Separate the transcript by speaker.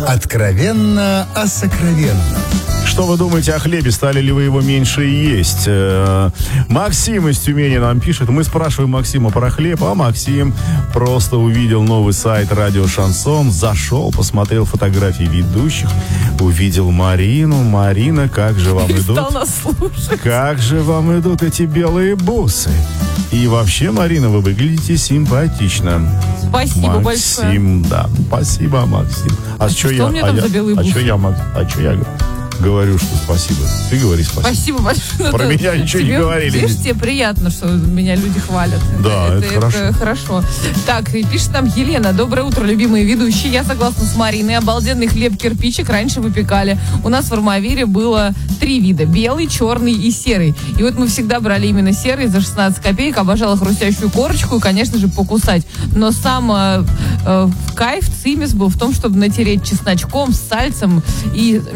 Speaker 1: Откровенно о сокровенном.
Speaker 2: Что вы думаете о хлебе? Стали ли вы его меньше есть? Максим из Тюмени нам пишет. Мы спрашиваем Максима про хлеб, а Максим просто увидел новый сайт «Радио Шансон», зашел, посмотрел фотографии ведущих, увидел Марину. Марина, как же вам идут?
Speaker 3: Стал нас слушать.
Speaker 2: Как же вам идут эти белые бусы? И вообще, Марина, вы выглядите симпатично.
Speaker 3: Спасибо большое.
Speaker 2: Максим, да. Спасибо, Максим.
Speaker 3: Что у меня там за белые бусы?
Speaker 2: А что я говорю, что спасибо? Ты говори спасибо.
Speaker 3: Спасибо большое.
Speaker 2: Про меня ничего не говорили.
Speaker 3: Видишь, тебе приятно, что меня люди хвалят.
Speaker 2: Да, это
Speaker 3: хорошо. Так, и пишет нам Елена. Доброе утро, любимые ведущие. Я согласна с Мариной. Обалденный хлеб-кирпичик раньше выпекали. У нас в Армавире было 3 вида. Белый, черный и серый. И вот мы всегда брали именно серый за 16 копеек. Обожала хрустящую корочку и, конечно же, покусать. Но сам кайф, цимис был в том, чтобы натереть чесночком, с сальцем и